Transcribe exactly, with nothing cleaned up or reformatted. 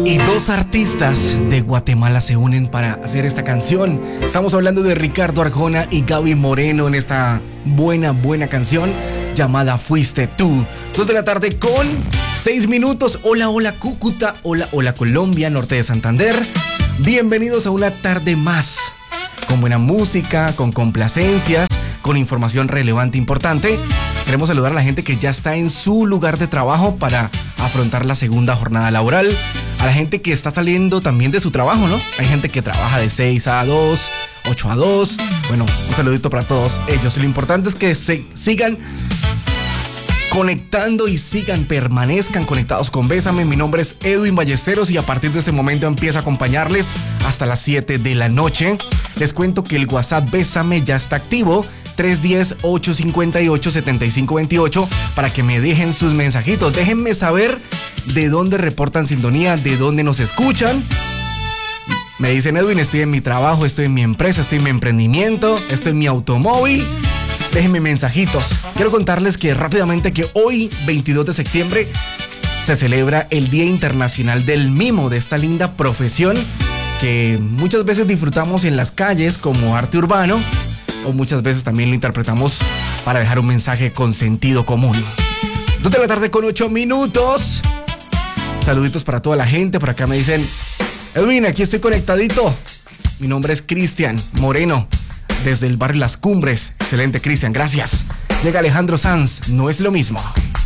Y dos artistas de Guatemala se unen para hacer esta canción. Estamos hablando de Ricardo Arjona y Gaby Moreno en esta buena, buena canción llamada Fuiste Tú. Dos de la tarde con seis minutos. Hola, hola Cúcuta, hola, hola Colombia, norte de Santander. Bienvenidos a una tarde más, con buena música, con complacencias, con información relevante, importante. Queremos saludar a la gente que ya está en su lugar de trabajo para afrontar la segunda jornada laboral. A la gente que está saliendo también de su trabajo, ¿no? Hay gente que trabaja de seis a dos, ocho a dos. Bueno, un saludito para todos ellos. Lo importante es que se sigan conectando y sigan, permanezcan conectados con Bésame. Mi nombre es Edwin Ballesteros y a partir de este momento empiezo a acompañarles hasta las siete de la noche. Les cuento que el WhatsApp Bésame ya está activo. tres uno cero, ocho cinco ocho, siete cinco dos ocho para que me dejen sus mensajitos. Déjenme saber de dónde reportan sintonía, de dónde nos escuchan. Me dicen: Edwin, estoy en mi trabajo, estoy en mi empresa, estoy en mi emprendimiento, estoy en mi automóvil. Déjenme mensajitos. Quiero contarles que rápidamente que hoy, veintidós de septiembre, se celebra el Día Internacional del Mimo, de esta linda profesión que muchas veces disfrutamos en las calles como arte urbano, o muchas veces también lo interpretamos para dejar un mensaje con sentido común. dos de la tarde con ocho minutos. Saluditos para toda la gente. Por acá me dicen: Edwin, aquí estoy conectadito. Mi nombre es Cristian Moreno, desde el barrio Las Cumbres. Excelente, Cristian, gracias. Llega Alejandro Sanz, No es lo mismo.